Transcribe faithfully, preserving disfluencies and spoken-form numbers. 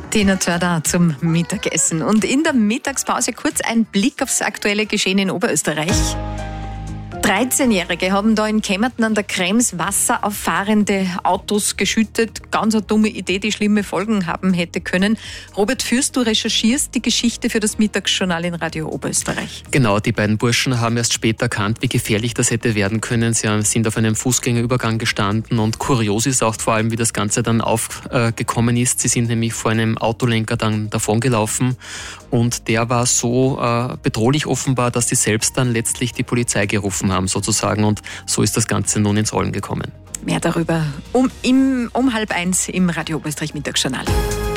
Tina Turner zum Mittagessen. Und in der Mittagspause kurz ein Blick aufs aktuelle Geschehen in Oberösterreich. dreizehnjährige haben da in Kemmerton an der Krems Wasser auf fahrende Autos geschüttet. Ganz eine dumme Idee, die schlimme Folgen haben hätte können. Robert Fürst, du recherchierst die Geschichte für das Mittagsjournal in Radio Oberösterreich. Genau, die beiden Burschen haben erst später erkannt, wie gefährlich das hätte werden können. Sie sind auf einem Fußgängerübergang gestanden und kurios ist auch vor allem, wie das Ganze dann aufgekommen äh, ist. Sie sind nämlich vor einem Autolenker dann davongelaufen und der war so äh, bedrohlich offenbar, dass sie selbst dann letztlich die Polizei gerufen haben sozusagen, und so ist das Ganze nun ins Rollen gekommen. Mehr darüber um, im, um halb eins im Radio Oberösterreich Mittagsjournal.